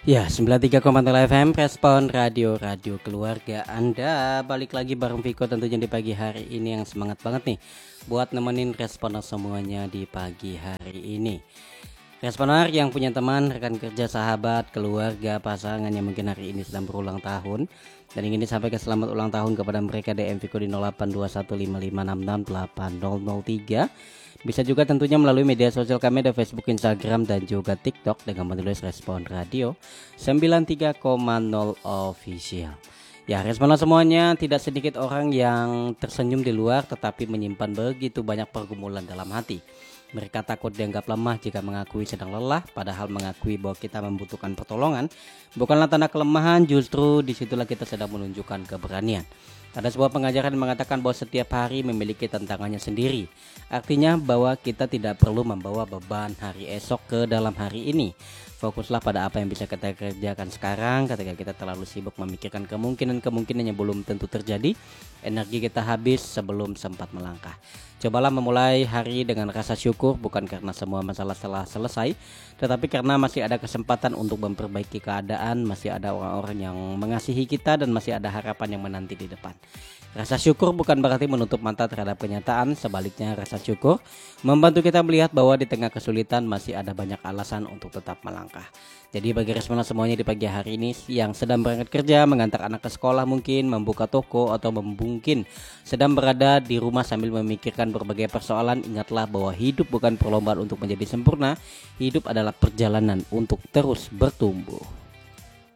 Ya, 93,0 FM Respon Radio Keluarga Anda. Balik lagi bareng Viko tentunya di pagi hari ini yang semangat banget nih buat nemenin responer semuanya di pagi hari ini. Responer yang punya teman, rekan kerja, sahabat, keluarga, pasangan yang mungkin hari ini sedang berulang tahun dan ingin disampaikan selamat ulang tahun kepada mereka, DM Viko di 082155680003. Bisa juga tentunya melalui media sosial kami ada Facebook, Instagram, dan juga TikTok dengan menulis Respon Radio 93,0 Official. Ya, responan semuanya, tidak sedikit orang yang tersenyum di luar tetapi menyimpan begitu banyak pergumulan dalam hati. Mereka takut dianggap lemah jika mengakui sedang lelah, padahal mengakui bahwa kita membutuhkan pertolongan bukanlah tanda kelemahan, justru disitulah kita sedang menunjukkan keberanian. Ada sebuah pengajaran yang mengatakan bahwa setiap hari memiliki tantangannya sendiri. Artinya bahwa kita tidak perlu membawa beban hari esok ke dalam hari ini. Fokuslah pada apa yang bisa kita kerjakan sekarang. Ketika kita terlalu sibuk memikirkan kemungkinan yang belum tentu terjadi, energi kita habis sebelum sempat melangkah. Cobalah memulai hari dengan rasa syukur, bukan karena semua masalah telah selesai, tetapi karena masih ada kesempatan untuk memperbaiki keadaan, masih ada orang-orang yang mengasihi kita, dan masih ada harapan yang menanti di depan. Rasa syukur bukan berarti menutup mata terhadap kenyataan, sebaliknya rasa syukur membantu kita melihat bahwa di tengah kesulitan masih ada banyak alasan untuk tetap melangkah. Jadi bagi responan semuanya di pagi hari ini yang sedang berangkat kerja, mengantar anak ke sekolah mungkin, membuka toko, atau mungkin sedang berada di rumah sambil memikirkan berbagai persoalan, ingatlah bahwa hidup bukan perlombaan untuk menjadi sempurna, hidup adalah perjalanan untuk terus bertumbuh.